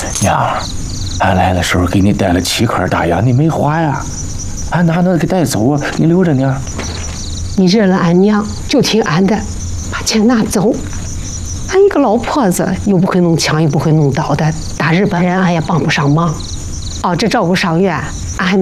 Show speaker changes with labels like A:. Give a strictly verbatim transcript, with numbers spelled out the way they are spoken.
A: 娘，俺来的时候给你带了七颗大洋，你没花呀？俺哪能给带走啊？你留着呢。
B: 你认了俺娘，就听俺的，把钱拿走。俺一个老婆子，又不会弄枪，又不会弄刀的，打日本人俺也帮不上忙。哦，这照顾伤员，俺还